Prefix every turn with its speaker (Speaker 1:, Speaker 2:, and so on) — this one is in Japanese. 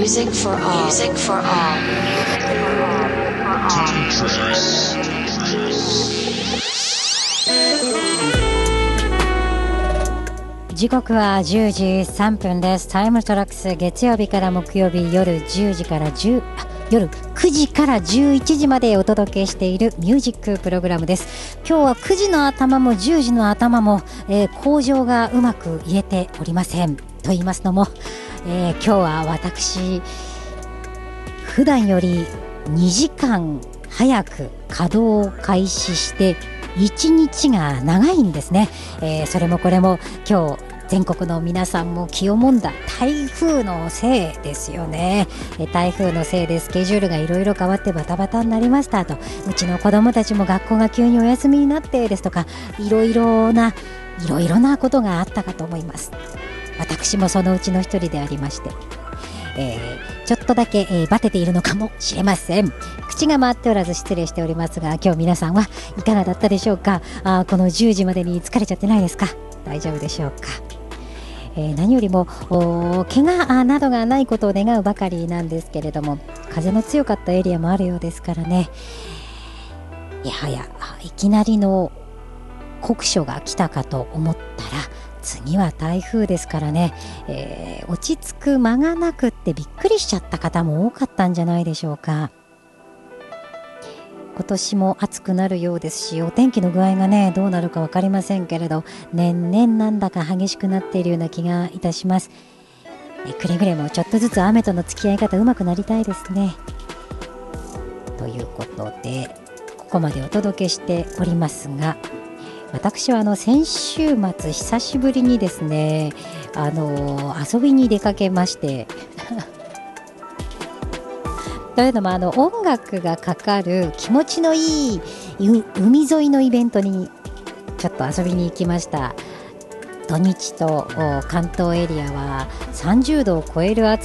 Speaker 1: Music for all. Music for all. Time Tracks.
Speaker 2: 時刻は10時3分です。タイムトラックス、月曜日から木曜日夜10時から夜9時から11時までお届けしているミュージックプログラムです。今日は9時の頭も10時の頭も、口上がうまく言えておりません。と言いますのも、今日は私普段より2時間早く稼働を開始して1日が長いんですね。それもこれも今日全国の皆さんも気をもんだ台風のせいですよね。台風のせいでスケジュールがいろいろ変わってバタバタになりましたと、うちの子供たちも学校が急にお休みになってですとか、いろいろなことがあったかと思います。私もそのうちの一人でありまして、ちょっとだけ、バテているのかもしれません。口が回っておらず失礼しておりますが、今日皆さんはいかがだったでしょうか。この10時までに疲れちゃってないですか。大丈夫でしょうか。何よりも怪我などがないことを願うばかりなんですけれども、風の強かったエリアもあるようですからね。いきなりの酷暑が来たかと思ったら次は台風ですからね、落ち着く間がなくってびっくりしちゃった方も多かったんじゃないでしょうか。今年も暑くなるようですし、お天気の具合がねどうなるか分かりませんけれど、年々なんだか激しくなっているような気がいたします。くれぐれもちょっとずつ雨との付き合い方うまくなりたいですね。ということでここまでお届けしておりますが、私は先週末久しぶりにですね遊びに出かけましてというのも音楽がかかる気持ちのいい海沿いのイベントにちょっと遊びに行きました。土日と関東エリアは30度を超える暑